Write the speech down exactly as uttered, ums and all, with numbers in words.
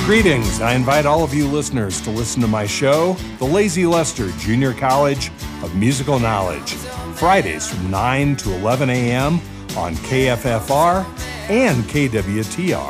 Greetings. I invite all of you listeners to listen to my show, The Lazy Lester Junior College of Musical Knowledge, Fridays from nine to eleven a.m. on K F F R and K W T R.